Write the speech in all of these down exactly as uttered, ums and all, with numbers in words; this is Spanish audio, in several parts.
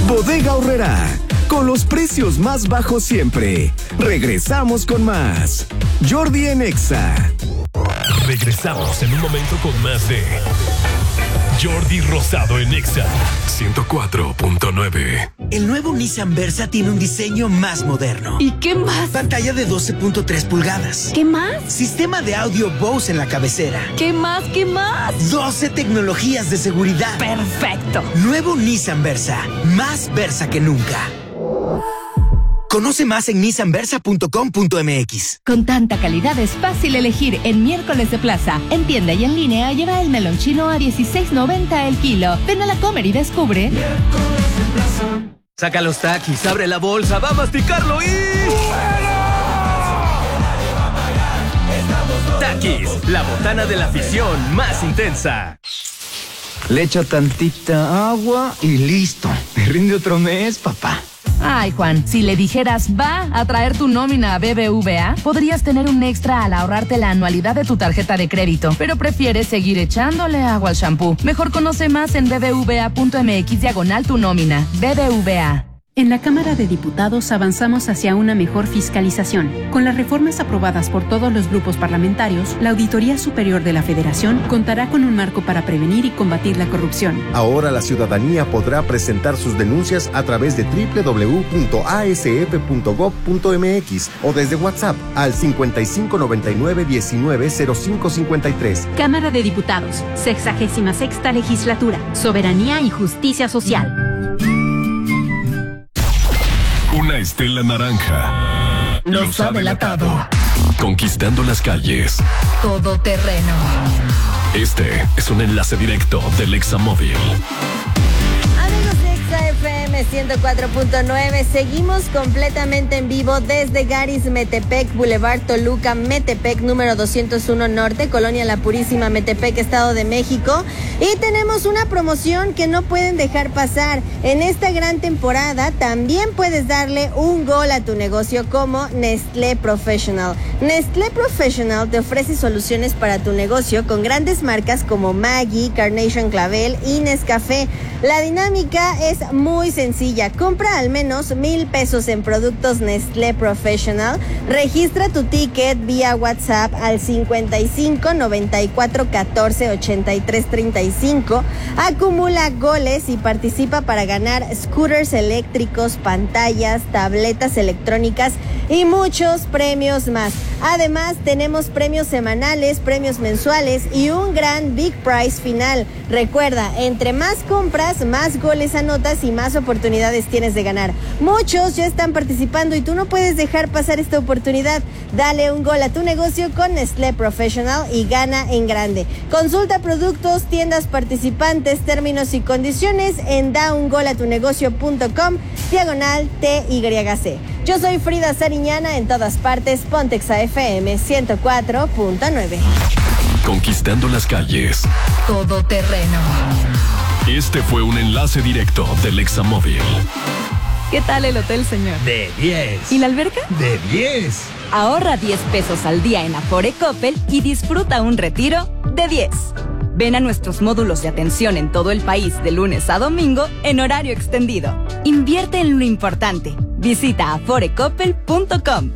Bodega Aurrerá, con los precios más bajos siempre. Regresamos con más. Jordi en Exa. Regresamos en un momento con más de Jordi Rosado en Exa ciento cuatro punto nueve. El nuevo Nissan Versa tiene un diseño más moderno. ¿Y qué más? Pantalla de doce punto tres pulgadas. ¿Qué más? Sistema de audio Bose en la cabecera. ¿Qué más? ¿Qué más? doce tecnologías de seguridad. Perfecto. Nuevo Nissan Versa. Más Versa que nunca. Conoce más en nissan versa punto com punto m x. Con tanta calidad es fácil elegir en Miércoles de Plaza. En tienda y en línea lleva el melón chino a dieciséis noventa el kilo. Ven a la Comer y descubre. Miércoles de Plaza. Saca los taquis, abre la bolsa, va a masticarlo y... Taquis, la botana de la afición más intensa. Le echo tantita agua y listo. Me rinde otro mes, papá. Ay, Juan, si le dijeras va a traer tu nómina a B B V A, podrías tener un extra al ahorrarte la anualidad de tu tarjeta de crédito, pero prefieres seguir echándole agua al shampoo. Mejor conoce más en bbva.mx diagonal tu nómina. B B V A. En la Cámara de Diputados avanzamos hacia una mejor fiscalización. Con las reformas aprobadas por todos los grupos parlamentarios, la Auditoría Superior de la Federación contará con un marco para prevenir y combatir la corrupción. Ahora la ciudadanía podrá presentar sus denuncias a través de doble u doble u doble u punto a s f punto gob punto m x o desde WhatsApp al cincuenta y cinco noventa y nueve diecinueve cero cinco cincuenta y tres. Cámara de Diputados, sexagésima sexta Legislatura, Soberanía y Justicia Social. Una estela naranja. Los ha delatado. Conquistando las calles. Todoterreno. Este es un enlace directo del Examóvil. Amigos de Exa F M ciento cuatro punto nueve, seguimos completamente en vivo desde Garis Metepec, Boulevard Toluca, Metepec, número doscientos uno Norte, Colonia La Purísima, Metepec, Estado de México. Y tenemos una promoción que no pueden dejar pasar. En esta gran temporada también puedes darle un gol a tu negocio como Nestlé Professional. Nestlé Professional te ofrece soluciones para tu negocio con grandes marcas como Maggi, Carnation Clavel y Nescafé. La dinámica es muy sencilla. Compra al menos mil pesos en productos Nestlé Professional. Registra tu ticket vía WhatsApp al cincuenta y cinco noventa y cuatro catorce ochenta y tres treinta y cinco. Acumula goles y participa para ganar scooters eléctricos, pantallas, tabletas electrónicas y muchos premios más. Además, tenemos premios semanales, premios mensuales y un gran Big Prize final. Recuerda, entre más compras, más goles anotas y más oportunidades tienes de ganar. Muchos ya están participando y tú no puedes dejar pasar esta oportunidad. Dale un gol a tu negocio con Nestlé Professional y gana en grande. Consulta productos, tiendas participantes, términos y condiciones en da un gol a tu negocio punto com diagonal T Y C. Yo soy Frida Sariñana, en todas partes, ponte Exa F M ciento cuatro punto nueve. Conquistando las calles. Todoterreno. Este fue un enlace directo del Examóvil. ¿Qué tal el hotel, señor? De diez. ¿Y la alberca? De diez. Ahorra diez pesos al día en Afore Coppel y disfruta un retiro de diez. Ven a nuestros módulos de atención en todo el país de lunes a domingo en horario extendido. Invierte en lo importante. Visita afore coppel punto com.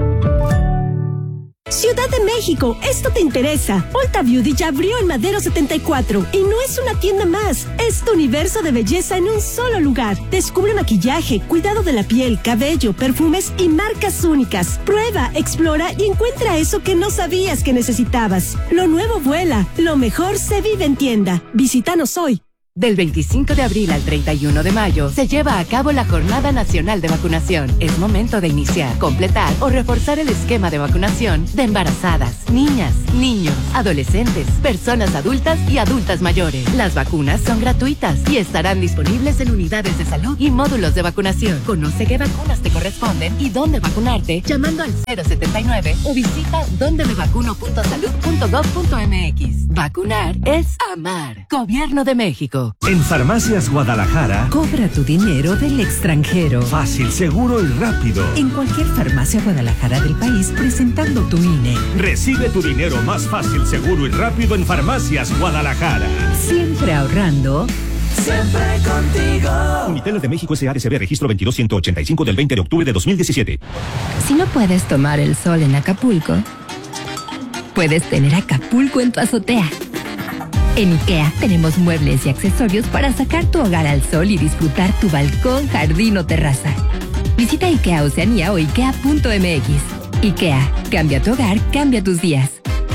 Ciudad de México, esto te interesa. Ulta Beauty ya abrió en Madero setenta y cuatro y no es una tienda más, es tu universo de belleza en un solo lugar. Descubre maquillaje, cuidado de la piel, cabello, perfumes y marcas únicas. Prueba, explora y encuentra eso que no sabías que necesitabas. Lo nuevo vuela, lo mejor se vive en tienda. Visítanos hoy. Del veinticinco de abril al treinta y uno de mayo se lleva a cabo la Jornada Nacional de Vacunación. Es momento de iniciar, completar o reforzar el esquema de vacunación de embarazadas, niñas, niños, adolescentes, personas adultas y adultas mayores. Las vacunas son gratuitas y estarán disponibles en unidades de salud y módulos de vacunación. Conoce qué vacunas te corresponden y dónde vacunarte llamando al cero setenta y nueve o visita donde me vacuno punto salud punto gob punto m x. Vacunar es amar. Gobierno de México. En Farmacias Guadalajara, cobra tu dinero del extranjero. Fácil, seguro y rápido. En cualquier farmacia Guadalajara del país presentando tu I N E. Recibe tu dinero más fácil, seguro y rápido en Farmacias Guadalajara. Siempre ahorrando. Siempre contigo. Uniteles de México S A D C B registro veintidós ciento ochenta y cinco del veinte de octubre de dos mil diecisiete. Si no puedes tomar el sol en Acapulco, puedes tener Acapulco en tu azotea. En IKEA tenemos muebles y accesorios para sacar tu hogar al sol y disfrutar tu balcón, jardín o terraza. Visita IKEA Oceanía o ikea punto m x. IKEA, cambia tu hogar, cambia tus días.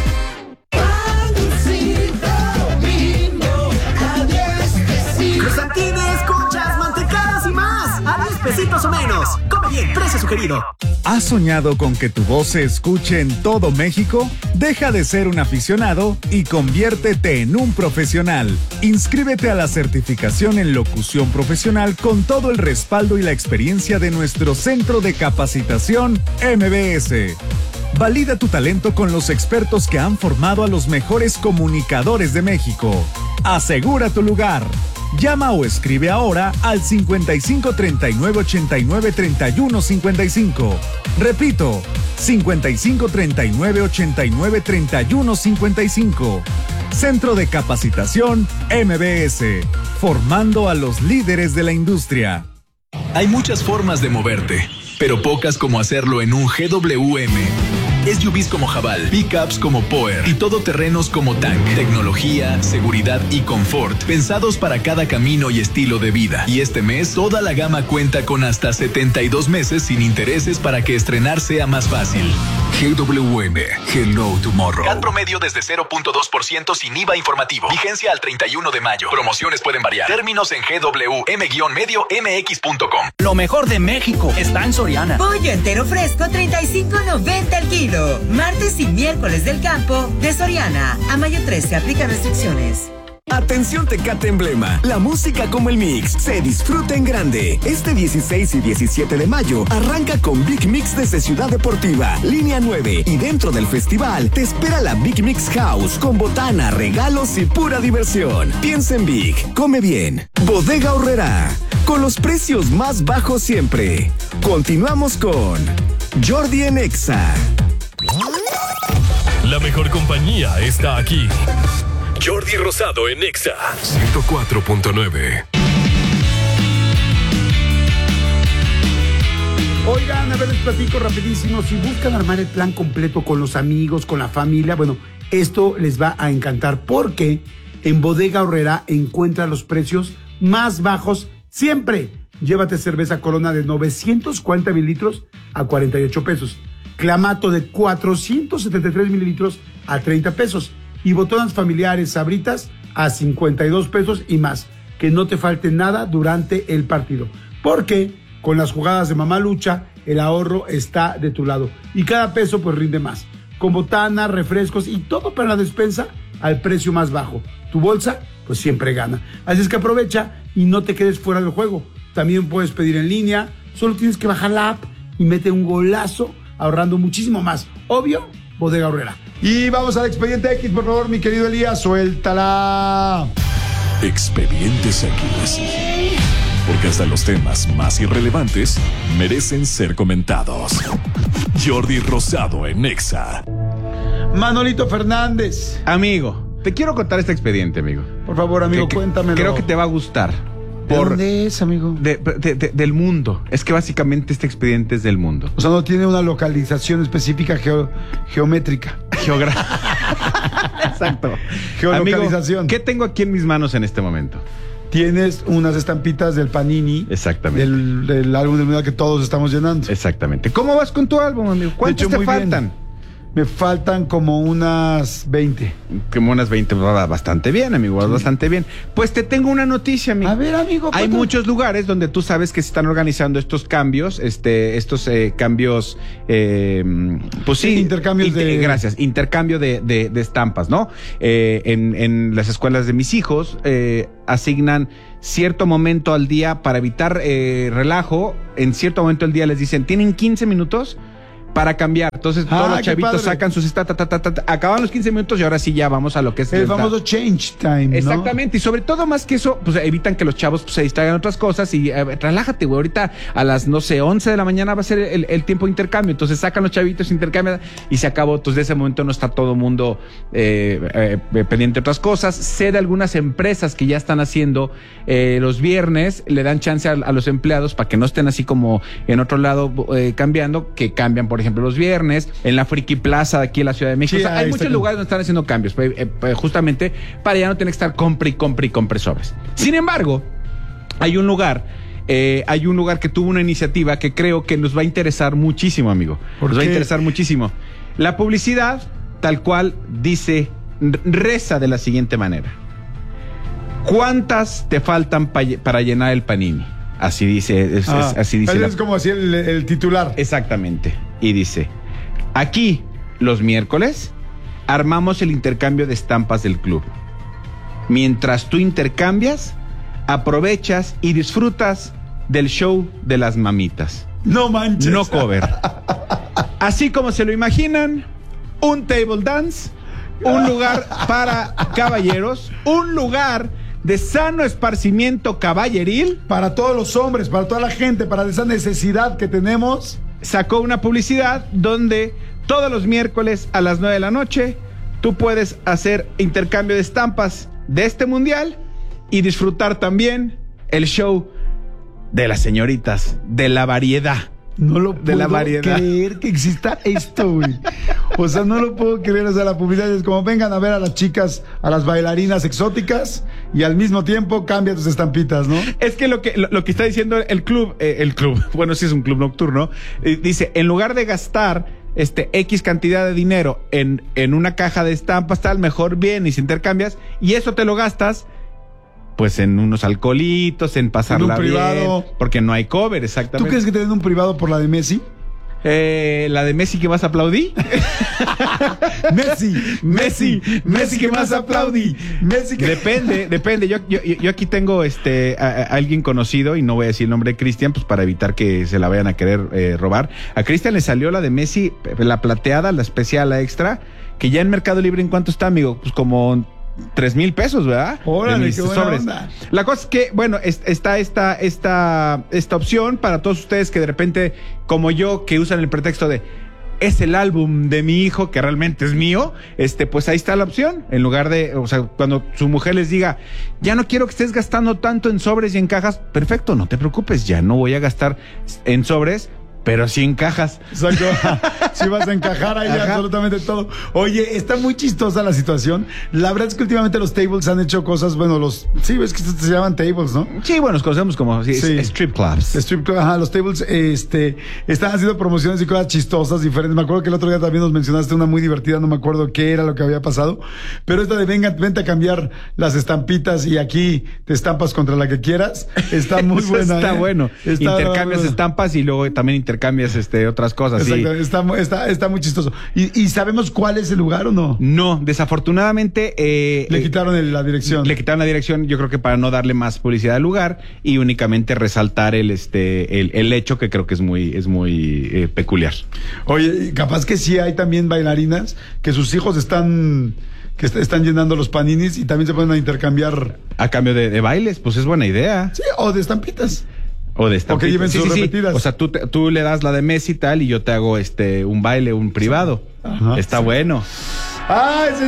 Cruzantines, conchas, mantecadas y más. A diez pesitos o menos. Come bien, precio sugerido. ¿Has soñado con que tu voz se escuche en todo México? Deja de ser un aficionado y conviértete en un profesional. Inscríbete a la certificación en locución profesional con todo el respaldo y la experiencia de nuestro Centro de Capacitación M B S. Valida tu talento con los expertos que han formado a los mejores comunicadores de México. Asegura tu lugar. Llama o escribe ahora al cincuenta y cinco treinta y nueve ochenta y nueve treinta y uno cincuenta y cinco. Repito, cincuenta y cinco treinta y nueve ochenta y nueve treinta y uno cincuenta y cinco. Centro de Capacitación M B S, formando a los líderes de la industria. Hay muchas formas de moverte, pero pocas como hacerlo en un G W M. S U Vs como Jabal, pickups como Power y todoterrenos como Tank. Tecnología, seguridad y confort, pensados para cada camino y estilo de vida. Y este mes, toda la gama cuenta con hasta setenta y dos meses sin intereses para que estrenar sea más fácil. G W M, Hello Tomorrow. C A T promedio desde cero punto dos por ciento sin I V A informativo. Vigencia al treinta y uno de mayo. Promociones pueden variar. Términos en G W M medio M X punto com. Lo mejor de México está en Soriana. Pollo entero fresco, treinta y cinco noventa el kilo. Martes y miércoles del campo de Soriana. A mayo trece, aplica restricciones. Atención Tecate Emblema, la música como el mix se disfruta en grande. Este dieciséis y diecisiete de mayo arranca con Big Mix desde Ciudad Deportiva, Línea nueve, y dentro del festival te espera la Big Mix House con botana, regalos y pura diversión. Piensa en Big, come bien. Bodega Aurrerá, con los precios más bajos siempre. Continuamos con Jordi en Exa. La mejor compañía está aquí. Jordi Rosado en Exa ciento cuatro punto nueve. Oigan, a ver, les platico rapidísimo. Si buscan armar el plan completo con los amigos, con la familia, bueno, esto les va a encantar porque en Bodega Aurrerá encuentra los precios más bajos siempre. Llévate cerveza Corona de novecientos cuarenta mililitros a cuarenta y ocho pesos. Clamato de cuatrocientos setenta y tres mililitros a treinta pesos. Y botonas familiares Sabritas a cincuenta y dos pesos y más. Que no te falte nada durante el partido. Porque con las jugadas de Mamá Lucha, el ahorro está de tu lado. Y cada peso pues rinde más. Con botana, refrescos y todo para la despensa al precio más bajo. Tu bolsa pues siempre gana. Así es que aprovecha y no te quedes fuera del juego. También puedes pedir en línea. Solo tienes que bajar la app y mete un golazo ahorrando muchísimo más. Obvio, Bodega Aurrerá. Y vamos al Expediente X, por favor, mi querido Elías, suéltala. Expedientes X. Porque hasta los temas más irrelevantes merecen ser comentados. Jordi Rosado en Exa. Manolito Fernández. Amigo, te quiero contar este expediente, amigo. Por favor, amigo, que, que, cuéntamelo. Creo que te va a gustar. ¿De por, dónde es, amigo? De, de, de, del mundo. Es que básicamente este expediente es del mundo. O sea, no tiene una localización específica geo, geométrica. Geográfica. Exacto. Geolocalización. Amigo, ¿qué tengo aquí en mis manos en este momento? Tienes unas estampitas del Panini. Exactamente. Del, del álbum de Mundial que todos estamos llenando. Exactamente. ¿Cómo vas con tu álbum, amigo? ¿Cuántos te faltan? Bien. Me faltan como unas veinte. Como unas veinte, bastante bien, amigo, sí. Bastante bien. Pues te tengo una noticia, amigo. A ver, amigo. Hay muchos lugares donde tú sabes que se están organizando estos cambios, este, estos eh, cambios, eh, pues sí. sí intercambios inter, de... Gracias, intercambio de, de, de estampas, ¿no? Eh, en, en las escuelas de mis hijos eh, asignan cierto momento al día para evitar eh, relajo. En cierto momento del día les dicen, tienen quince minutos para cambiar. Entonces Ah, todos los qué chavitos padre. sacan sus ta, ta, ta, ta, ta, acaban los quince minutos y ahora sí ya vamos a lo que es El ta- famoso change time, ¿no? Exactamente, y sobre todo más que eso, pues evitan que los chavos pues, se distraigan en otras cosas y eh, relájate, güey, ahorita a las, no sé, once de la mañana va a ser el, el tiempo de intercambio, entonces sacan los chavitos, intercambian y se acabó, entonces de ese momento no está todo el mundo eh, eh, pendiente de otras cosas. Sé de algunas empresas que ya están haciendo eh, los viernes, le dan chance a, a los empleados para que no estén así como en otro lado eh, cambiando, que cambian, por ejemplo, los viernes, en la Friki Plaza de aquí en la Ciudad de México. Sí, O sea, ahí hay está muchos bien. lugares donde están haciendo cambios, pues, eh, pues, justamente para ya no tener que estar compre y compre y compre sobres. Sin embargo, hay un lugar, eh, hay un lugar que tuvo una iniciativa que creo que nos va a interesar muchísimo, amigo. ¿Por Nos va a qué? interesar muchísimo. La publicidad, tal cual dice, r- reza de la siguiente manera. ¿Cuántas te faltan pa- para llenar el panini? Así dice, es, Ah, es- así dice. es la- como así el, el titular. Exactamente. Y dice, aquí, los miércoles, armamos el intercambio de estampas del club. Mientras tú intercambias, aprovechas y disfrutas del show de las mamitas. No manches. No cover. Así como se lo imaginan, un table dance, un lugar para caballeros, un lugar de sano esparcimiento caballeril. Para todos los hombres, para toda la gente, para esa necesidad que tenemos. Sacó una publicidad donde todos los miércoles a las nueve de la noche tú puedes hacer intercambio de estampas de este mundial y disfrutar también el show de las señoritas, de la variedad. No lo de puedo la variedad. creer que exista esto, güey. O sea, no lo puedo creer. O sea, la publicidad es como vengan a ver a las chicas, a las bailarinas exóticas y al mismo tiempo cambia tus estampitas, ¿no? Es que lo que, lo, lo que está diciendo el club, eh, el club, bueno, sí es un club nocturno, eh, dice, en lugar de gastar este X cantidad de dinero en, en una caja de estampas, tal, mejor bien y si intercambias, y eso te lo gastas, pues en unos alcoholitos, en pasarla En un privado. bien, porque no hay cover, ¿Tú exactamente. crees que te den un privado por la de Messi? Eh, la de Messi que más aplaudí. Messi, Messi, Messi que más aplaudí. Messi que... Depende, depende. Yo, yo, yo aquí tengo este a, a alguien conocido y no voy a decir el nombre de Cristian, pues para evitar que se la vayan a querer eh, robar. A Cristian le salió la de Messi, la plateada, la especial, la extra, que ya en Mercado Libre, ¿en cuánto está, amigo? Pues como tres mil pesos, ¿verdad? Órale, De mis qué buena sobres. onda. La cosa es que, bueno, es- está esta, esta, esta opción para todos ustedes que de repente, como yo, que usan el pretexto de es el álbum de mi hijo que realmente es mío, este, pues ahí está la opción. En lugar de, o sea, cuando su mujer les diga, ya no quiero que estés gastando tanto en sobres y en cajas, perfecto, no te preocupes, ya no voy a gastar en sobres, pero sí en cajas. Exacto. Si vas a encajar ahí Ajá. absolutamente todo. Oye, está muy chistosa la situación. La verdad es que últimamente los tables han hecho cosas, bueno, los... Sí, ves que se llaman tables, ¿no? Sí, bueno, los conocemos como sí, Sí. strip clubs. Strip club, ajá, los tables, este, están haciendo promociones y cosas chistosas, diferentes. Me acuerdo que el otro día también nos mencionaste una muy divertida, no me acuerdo qué era lo que había pasado, pero esta de venga, vente a cambiar las estampitas y aquí te estampas contra la que quieras, está muy Eso buena. está ¿eh? bueno. Está- Intercambias estampas y luego también intercambias este, otras cosas. sí. Exacto, está, mu- está, está muy chistoso. ¿Y, y sabemos cuál es el lugar o no? No, desafortunadamente... eh, Le eh, quitaron el- la dirección. Le quitaron la dirección, yo creo que para no darle más publicidad al lugar y únicamente resaltar el este el, el hecho que creo que es muy es muy eh, peculiar. Oye, capaz que sí hay también bailarinas que sus hijos están que est- están llenando los paninis y también se ponen a intercambiar. A cambio de, de bailes, pues es buena idea. Sí, o de estampitas. O de estampitas. O que lleven Sí, sus sí, sí. repetidas. O sea, tú, te- tú le das la de Messi y tal y yo te hago este un baile, un privado. Ajá, Está sí. bueno. Ay,